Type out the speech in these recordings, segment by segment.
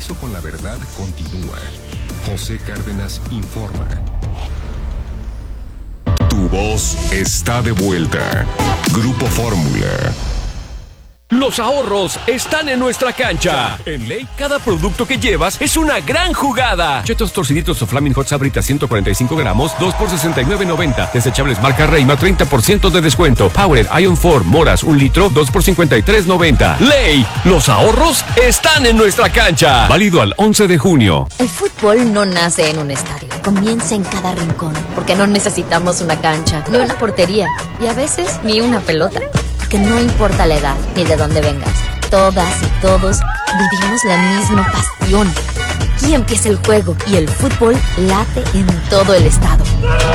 compromiso con la verdad continúa. José Cárdenas informa. Tu voz está de vuelta. Grupo Fórmula. Los ahorros están en nuestra cancha. En Ley, cada producto que llevas es una gran jugada. Chetos torciditos o Flaming Hot Sabritas 145 gramos, 2 por $69.90. Desechables marca Reima, 30% de descuento. Power Ion 4 Moras, 1 litro, 2 por $53.90. Ley, los ahorros están en nuestra cancha. Válido al 11 de junio. El fútbol no nace en un estadio. Comienza en cada rincón. Porque no necesitamos una cancha, ni una portería. Y a veces, ni una pelota. Que no importa la edad ni de dónde vengas, todas y todos vivimos la misma pasión. Aquí empieza el juego y el fútbol late en todo el estado.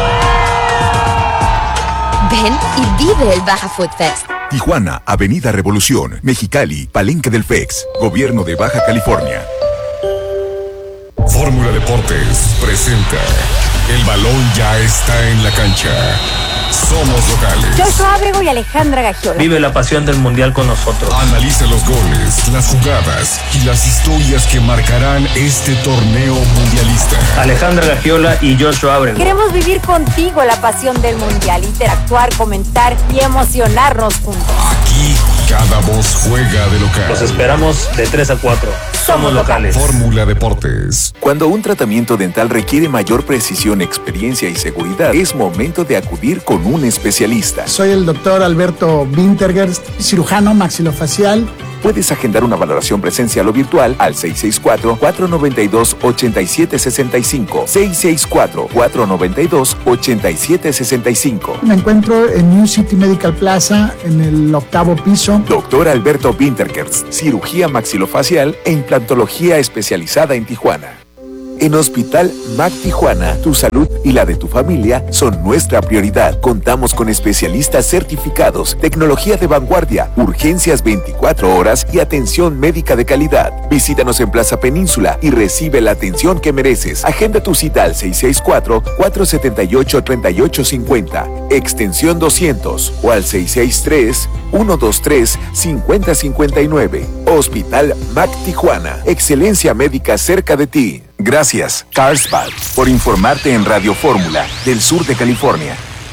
Ven y vive el Baja Food Fest. Tijuana, Avenida Revolución, Mexicali, Palenque del FEX, Gobierno de Baja California. Fórmula Deportes presenta. El balón ya está en la cancha. Somos locales. Joshua Ábrego y Alejandra Gagiola. Vive la pasión del mundial con nosotros. Analiza los goles, las jugadas y las historias que marcarán este torneo mundialista. Alejandra Gagiola y Joshua Ábrego. Queremos vivir contigo la pasión del mundial, interactuar, comentar y emocionarnos juntos. Aquí cada voz juega de local. Los esperamos de 3 a 4. Somos locales. Fórmula Deportes. Cuando un tratamiento dental requiere mayor precisión, experiencia y seguridad, es momento de acudir con un especialista. Soy el doctor Alberto Wintergerst, cirujano maxilofacial. Puedes agendar una valoración presencial o virtual al 664-492-8765. 664-492-8765. Me encuentro en New City Medical Plaza, en el 8º piso. Doctor Alberto Wintergerst, cirugía maxilofacial e implantología especializada en Tijuana. En Hospital MAC Tijuana, tu salud y la de tu familia son nuestra prioridad. Contamos con especialistas certificados, tecnología de vanguardia, urgencias 24 horas y atención médica de calidad. Visítanos en Plaza Península y recibe la atención que mereces. Agenda tu cita al 664-478-3850, extensión 200 o al 663-123-5059. Hospital MAC Tijuana, excelencia médica cerca de ti. Gracias, Carlsbad, por informarte en Radio Fórmula del sur de California.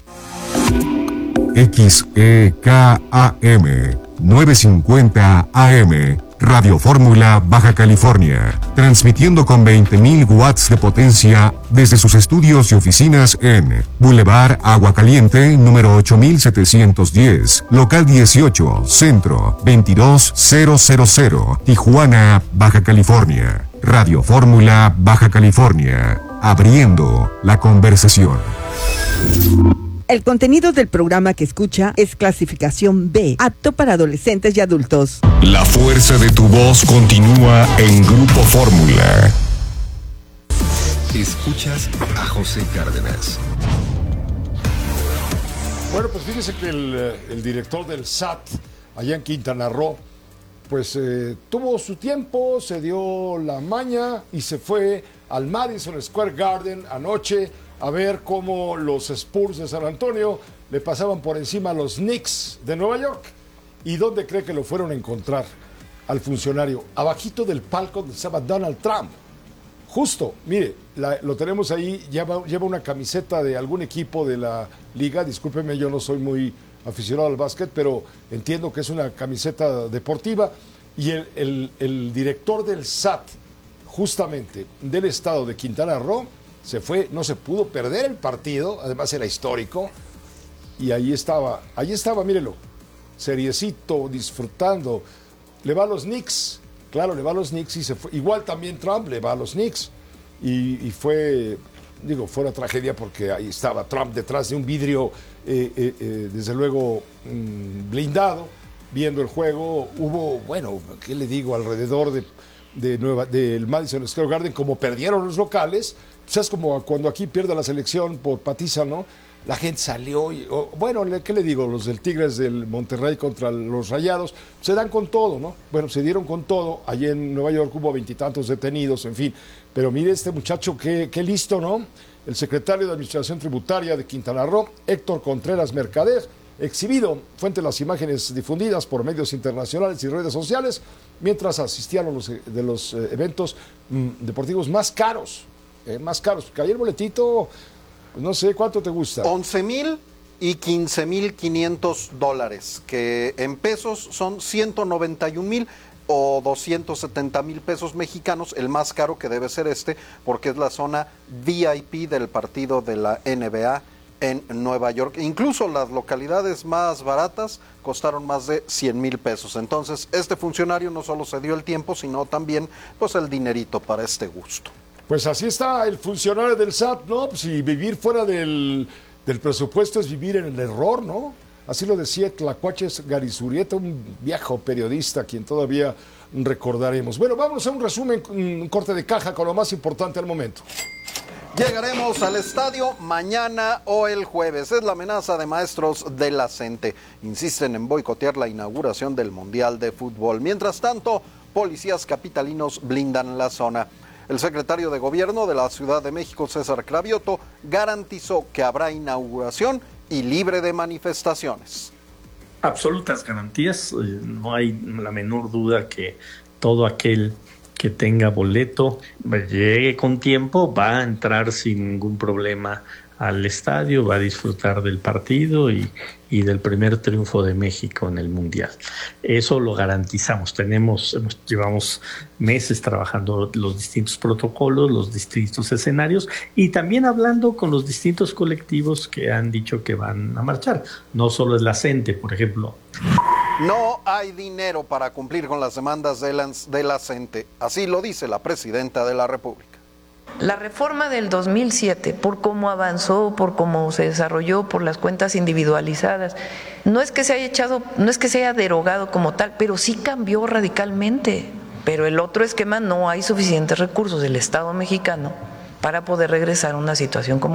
XEKAM 950 AM, Radio Fórmula Baja California, transmitiendo con 20.000 watts de potencia desde sus estudios y oficinas en Boulevard Agua Caliente, número 8710, local 18, centro 22000, Tijuana, Baja California. Radio Fórmula Baja California, abriendo la conversación. El contenido del programa que escucha es clasificación B, apto para adolescentes y adultos. La fuerza de tu voz continúa en Grupo Fórmula. Escuchas a José Cárdenas. Bueno, pues fíjese que el director del SAT, allá en Quintana Roo, pues tuvo su tiempo, se dio la maña y se fue al Madison Square Garden anoche a ver cómo los Spurs de San Antonio le pasaban por encima a los Knicks de Nueva York. ¿Y dónde cree que lo fueron a encontrar al funcionario? Abajito del palco donde estaba Donald Trump. Justo, mire, lo tenemos ahí, lleva una camiseta de algún equipo de la liga. Discúlpeme, yo no soy muy aficionado al básquet, pero entiendo que es una camiseta deportiva. Y el director del SAT, justamente del estado de Quintana Roo, se fue, no se pudo perder el partido, además era histórico, y ahí estaba, mírelo, seriecito, disfrutando. Le va a los Knicks, claro, le va a los Knicks y se fue. Igual también Trump le va a los Knicks, y fue una tragedia porque ahí estaba Trump detrás de un vidrio, desde luego blindado, viendo el juego. Hubo, bueno, ¿qué le digo? Alrededor del Madison Square Garden, como perdieron los locales, pues es como cuando aquí pierde la selección por patiza, ¿no? La gente salió, bueno, ¿qué le digo? Los del Tigres del Monterrey contra los Rayados, se dan con todo, ¿no? Bueno, se dieron con todo. Allí en Nueva York hubo 20 y tantos detenidos, en fin. Pero mire este muchacho, qué listo, ¿no? El secretario de Administración Tributaria de Quintana Roo, Héctor Contreras Mercader, exhibido. Fuente las imágenes difundidas por medios internacionales y redes sociales mientras asistían a los eventos deportivos más caros. Porque ayer el boletito, no sé, ¿cuánto te gusta? 11,000 y 15,500 dólares, que en pesos son 191,000 o 270,000 pesos mexicanos, el más caro, que debe ser porque es la zona VIP del partido de la NBA en Nueva York. Incluso las localidades más baratas costaron más de 100,000 pesos. Entonces, este funcionario no solo se dio el tiempo, sino también pues el dinerito para este gusto. Pues así está el funcionario del SAT, ¿no? Pues si vivir fuera del presupuesto es vivir en el error, ¿no? Así lo decía Tlacuaches Garizurieta, un viejo periodista a quien todavía recordaremos. Bueno, vamos a un resumen, un corte de caja con lo más importante al momento. Llegaremos al estadio mañana o el jueves. Es la amenaza de maestros de la CENTE. Insisten en boicotear la inauguración del Mundial de Fútbol. Mientras tanto, policías capitalinos blindan la zona. El secretario de Gobierno de la Ciudad de México, César Cravioto, garantizó que habrá inauguración y libre de manifestaciones. Absolutas garantías, no hay la menor duda que todo aquel que tenga boleto, llegue con tiempo, va a entrar sin ningún problema al estadio, va a disfrutar del partido y del primer triunfo de México en el Mundial. Eso lo garantizamos. Llevamos meses trabajando los distintos protocolos, los distintos escenarios y también hablando con los distintos colectivos que han dicho que van a marchar. No solo es la CENTE, por ejemplo. No hay dinero para cumplir con las demandas de la CENTE. Así lo dice la presidenta de la República. La reforma del 2007, por cómo avanzó, por cómo se desarrolló, por las cuentas individualizadas, no es que se haya derogado como tal, pero sí cambió radicalmente. Pero el otro esquema, no hay suficientes recursos del Estado mexicano para poder regresar a una situación como